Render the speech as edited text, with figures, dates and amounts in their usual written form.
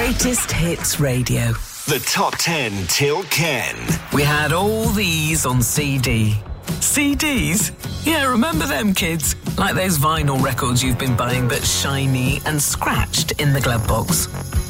Greatest Hits Radio. The Top 10 Till Ken. We had all these on CD. CDs? Yeah, remember them, kids? Like those vinyl records you've been buying but shiny and scratched in the glove box.